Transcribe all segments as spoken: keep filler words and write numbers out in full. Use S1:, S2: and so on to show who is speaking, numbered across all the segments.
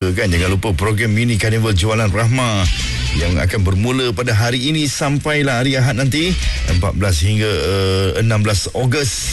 S1: kan. Jangan lupa program mini Karnival Jualan Rahmah yang akan bermula pada hari ini sampailah hari Ahad nanti empat belas hingga uh, enam belas Ogos.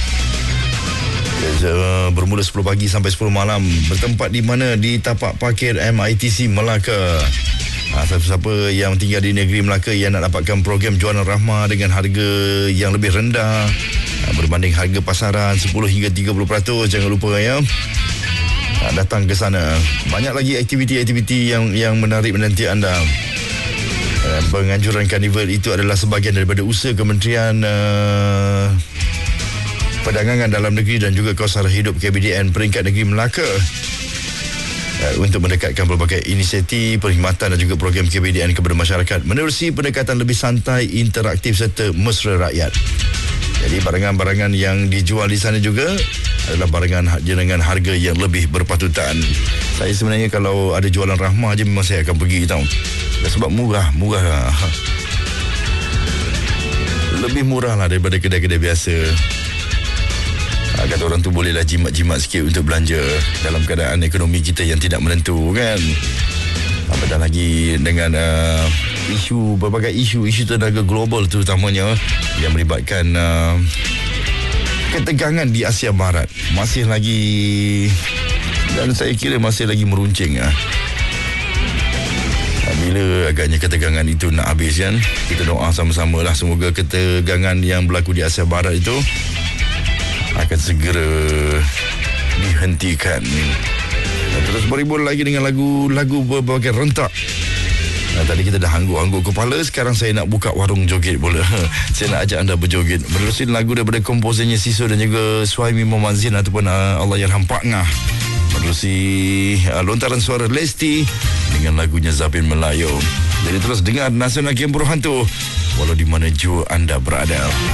S1: Uh, bermula sepuluh pagi sampai sepuluh malam. Bertempat di mana? Di tapak parkir M I T C Melaka. Ha, siapa-siapa yang tinggal di negeri Melaka yang nak dapatkan program Jualan Rahmah dengan harga yang lebih rendah ha, berbanding harga pasaran sepuluh hingga tiga puluh peratus, jangan lupa ya. Ha, datang ke sana. Banyak lagi aktiviti-aktiviti yang yang menarik menanti anda. Ha, penganjuran karnival itu adalah sebahagian daripada usaha Kementerian uh, Perdagangan Dalam Negeri dan juga Kawasan Hidup K B D N Peringkat Negeri Melaka untuk mendekatkan pelbagai inisiatif, perkhidmatan dan juga program K B D N kepada masyarakat menerusi pendekatan lebih santai, interaktif serta mesra rakyat. Jadi barangan-barangan yang dijual di sana juga adalah barangan dengan harga yang lebih berpatutan. Saya sebenarnya kalau ada jualan Rahmah je memang saya akan pergi tau. Sebab murah, murah lah. Lebih murah lah daripada kedai-kedai biasa. Kata orang tu bolehlah jimat-jimat sikit untuk belanja dalam keadaan ekonomi kita yang tidak menentu kan. Apatah lagi dengan uh, isu, berbagai isu, isu tenaga global terutamanya yang melibatkan uh, ketegangan di Asia Barat. Masih lagi, dan saya kira masih lagi meruncing lah. Bila agaknya ketegangan itu nak habis kan, kita doa sama-sama lah semoga ketegangan yang berlaku di Asia Barat itu akan segera dihentikan. Dan terus berhibur lagi dengan lagu-lagu berbagai rentak. Nah, tadi kita dah angguk-angguk kepala, sekarang saya nak buka warung joget pula. Saya nak ajak anda berjoget menerusi lagu daripada komposernya Siso dan juga Suhaimi Muhammad Zin ataupun uh, Allahyarham Pak Ngah. Menerusi uh, lontaran suara Lesti dengan lagunya Zapin Melayu. Jadi terus dengar Nasional Game Hantu walau di mana jua anda berada.